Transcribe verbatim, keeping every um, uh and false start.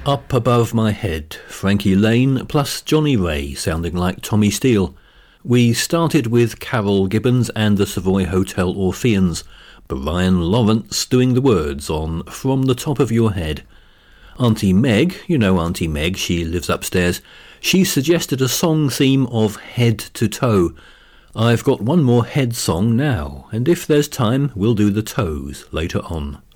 Up Above My Head, Frankie Lane plus Johnny Ray sounding like Tommy Steele. We started with Carol Gibbons and the Savoy Hotel Orpheans, Brian Lawrence doing the words on From the Top of Your Head. Auntie Meg, you know Auntie Meg, she lives upstairs, she suggested a song theme of Head to Toe. I've got one more head song now, and if there's time, we'll do the toes later on.